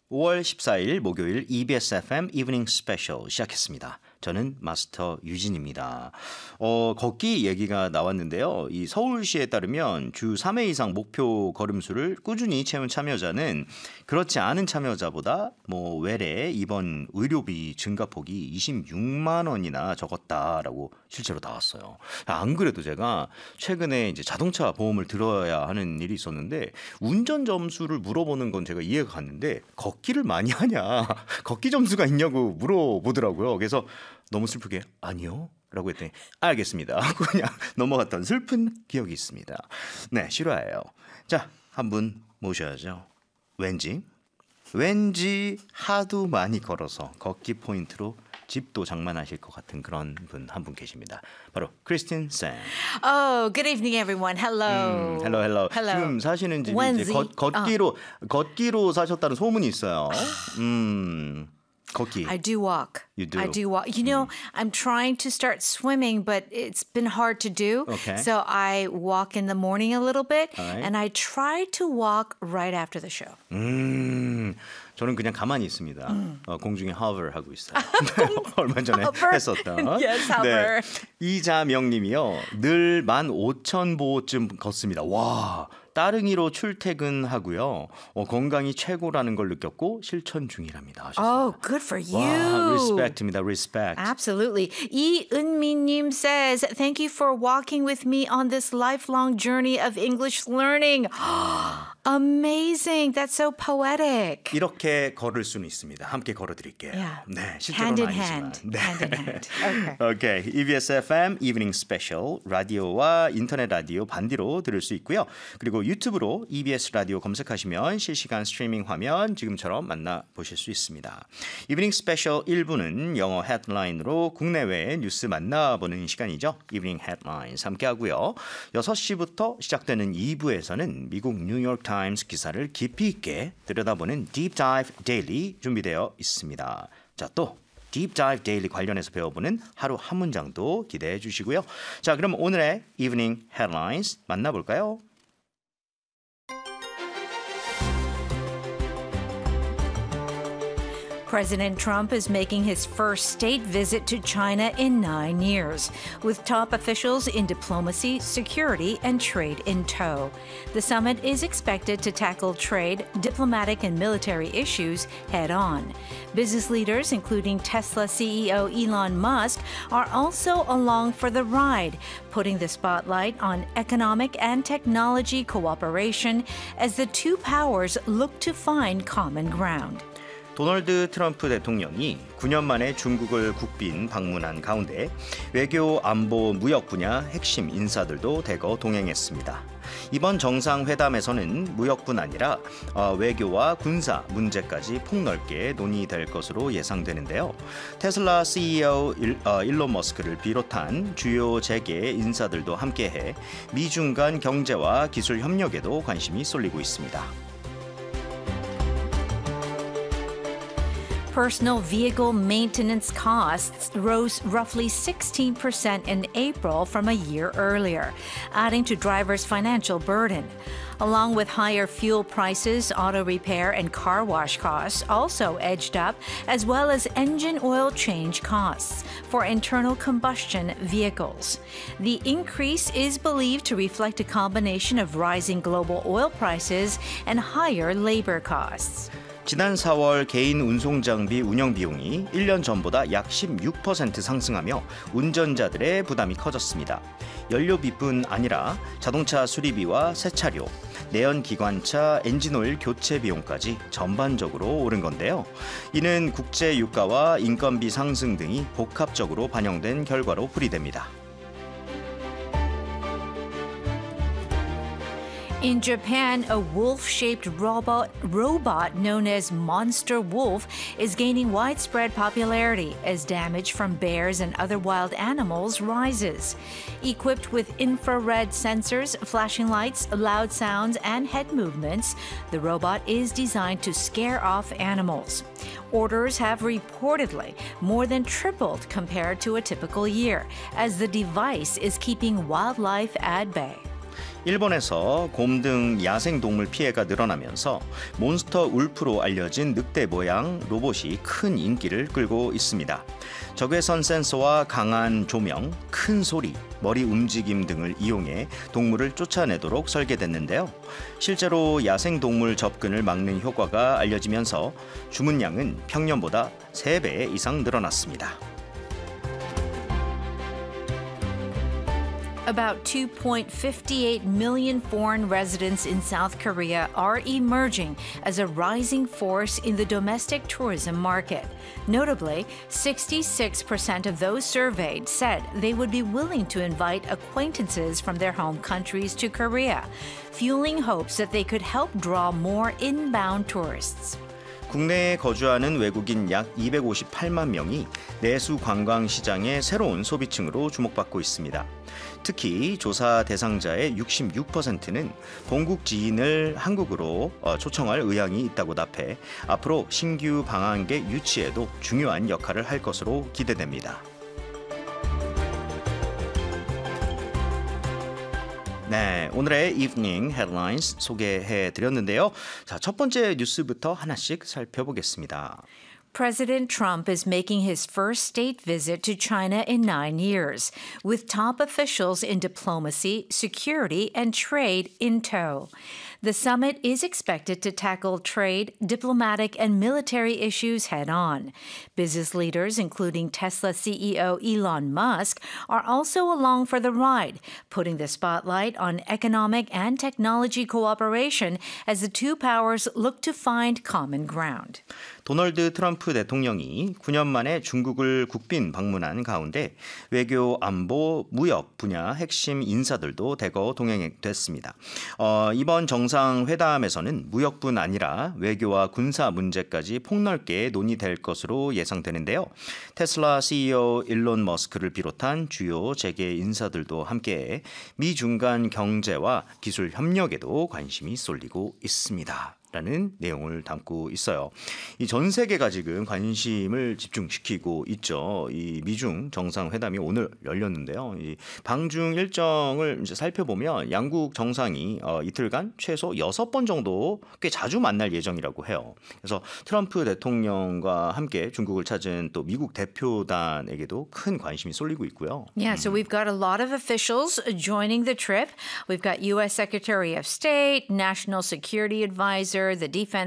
5월 14일 목요일 EBS FM 이브닝 스페셜 시작했습니다. 저는 마스터 유진입니다. 걷기 얘기가 나왔는데요. 이 서울시에 따르면 주 3회 이상 목표 걸음수를 꾸준히 채운 참여자는 그렇지 않은 참여자보다 외래 입원 의료비 증가폭이 26만 원이나 적었다라고 실제로 나왔어요. 안 그래도 제가 최근에 이제 자동차 보험을 들어야 하는 일이 있었는데 운전 점수를 물어보는 건 제가 이해가 갔는데 걷기를 많이 하냐, 걷기 점수가 있냐고 물어보더라고요. 그래서 너무 슬프게 아니요 라고 했더니 알겠습니다 하고 그냥 넘어갔던 슬픈 기억이 있습니다. 네, 실화예요. 자, 한 분 모셔야죠. 왠지 하도 많이 걸어서 걷기 포인트로 집도 장만하실 것 같은 그런 분 한 분 계십니다. 바로 크리스틴 쌤. Oh, good evening, everyone. Hello. hello. 지금 사시는 집이 이제 걷기로 사셨다는 소문이 있어요. 걷기. I do walk. You do? I do walk. You know, I'm trying to start swimming, but it's been hard to do. Okay. So I walk in the morning a little bit, Alright. and I try to walk right after the show. 저는 그냥 가만히 있습니다. 공중에 hover 하고 있어요. 얼마 전에 Hover? 했었던. Yes, hover. 이자명님이요. 늘 15,000보쯤 걷습니다. 와, 따릉이로 출퇴근하고요. 건강이 최고라는 걸 느꼈고 실천 중이랍니다. 하셨어요. Oh, good for you. 와, respect입니다. respect. Absolutely. 이은미님 says, thank you for walking with me on this lifelong journey of English learning. Amazing. That's so poetic. 이렇게 걸을 수는 있습니다. 함께 걸어드릴게요. Yeah. 네, 실제로는 Hand in 아니지만. hand. 네. Hand in hand. Okay. 오케이. EBS FM 이브닝 스페셜 라디오와 인터넷 라디오 반디로 들을 수 있고요. 그리고 유튜브로 EBS 라디오 검색하시면 실시간 스트리밍 화면 지금처럼 만나보실 수 있습니다. 이브닝 스페셜 1부는 영어 헤드라인으로 국내외의 뉴스 만나보는 시간이죠. 이브닝 헤드라인스 함께하고요. 6시부터 시작되는 2부에서는 미국 뉴욕 타임스 기사를 깊이 있게 들여다보는 Deep Dive Daily 준비되어 있습니다. 자, 또 Deep Dive Daily 관련해서 배워보는 하루 한 문장도 기대해 주시고요. 자, 그럼 오늘의 Evening Headlines 만나볼까요? President Trump is making his first state visit to China in 9 years, with top officials in diplomacy, security, and trade in tow. The summit is expected to tackle trade, diplomatic, and military issues head on. Business leaders, including Tesla CEO Elon Musk, are also along for the ride, putting the spotlight on economic and technology cooperation as the two powers look to find common ground. 도널드 트럼프 대통령이 9년 만에 중국을 국빈 방문한 가운데 외교, 안보, 무역 분야 핵심 인사들도 대거 동행했습니다. 이번 정상회담에서는 무역뿐 아니라 외교와 군사 문제까지 폭넓게 논의될 것으로 예상되는데요. 테슬라 CEO 일론 머스크를 비롯한 주요 재계 인사들도 함께해 미중 간 경제와 기술 협력에도 관심이 쏠리고 있습니다. Personal vehicle maintenance costs rose roughly 16% in April from a year earlier, adding to drivers' financial burden. Along with higher fuel prices, auto repair and car wash costs also edged up, as well as engine oil change costs for internal combustion vehicles. The increase is believed to reflect a combination of rising global oil prices and higher labor costs. 지난 4월 개인 운송장비 운영 비용이 1년 전보다 약 16% 상승하며 운전자들의 부담이 커졌습니다. 연료비뿐 아니라 자동차 수리비와 세차료, 내연기관차 엔진오일 교체 비용까지 전반적으로 오른 건데요. 이는 국제 유가와 인건비 상승 등이 복합적으로 반영된 결과로 풀이됩니다. In Japan, a wolf-shaped robot known as Monster Wolf is gaining widespread popularity as damage from bears and other wild animals rises. Equipped with infrared sensors, flashing lights, loud sounds, and head movements, the robot is designed to scare off animals. Orders have reportedly more than tripled compared to a typical year, as the device is keeping wildlife at bay. 일본에서 곰 등 야생동물 피해가 늘어나면서 몬스터 울프로 알려진 늑대 모양 로봇이 큰 인기를 끌고 있습니다. 적외선 센서와 강한 조명, 큰 소리, 머리 움직임 등을 이용해 동물을 쫓아내도록 설계됐는데요. 실제로 야생동물 접근을 막는 효과가 알려지면서 주문량은 평년보다 3배 이상 늘어났습니다. About 2.58 million foreign residents in South Korea are emerging as a rising force in the domestic tourism market. Notably, 66% of those surveyed said they would be willing to invite acquaintances from their home countries to Korea, fueling hopes that they could help draw more inbound tourists. 국내에 거주하는 외국인 약 258만 명이 내수 관광 시장의 새로운 소비층으로 주목받고 있습니다. 특히 조사 대상자의 66%는 본국 지인을 한국으로 초청할 의향이 있다고 답해 앞으로 신규 방한객 유치에도 중요한 역할을 할 것으로 기대됩니다. 네, 오늘의 Evening Headlines 소개해 드렸는데요. 자, 첫 번째 뉴스부터 하나씩 살펴보겠습니다. President Trump is making his first state visit to China in 9 years, with top officials in diplomacy, security, and trade in tow. The summit is expected to tackle trade, diplomatic, and military issues head on. Business leaders, including Tesla CEO Elon Musk, are also along for the ride, putting the spotlight on economic and technology cooperation as the two powers look to find common ground. 도널드 트럼프 대통령이 9년 만에 중국을 국빈 방문한 가운데 외교, 안보, 무역 분야 핵심 인사들도 대거 동행됐습니다. 이번 정상회담에서는 무역뿐 아니라 외교와 군사 문제까지 폭넓게 논의될 것으로 예상되는데요. 테슬라 CEO 일론 머스크를 비롯한 주요 재계 인사들도 함께 미중 간 경제와 기술 협력에도 관심이 쏠리고 있습니다. 라는 내용을 담고 있어요. 이 전 세계가 지금 관심을 집중시키고 있죠. 이 미중 정상회담이 오늘 열렸는데요. 이 방중 일정을 이제 살펴보면 양국 정상이 이틀간 최소 6번 정도 꽤 자주 만날 예정이라고 해요. 그래서 트럼프 대통령과 함께 중국을 찾은 또 미국 대표단에게도 큰 관심이 쏠리고 있고요. Yeah, so we've got a lot of officials joining the trip. We've got U.S. Secretary of State, National Security Advisor, the Defense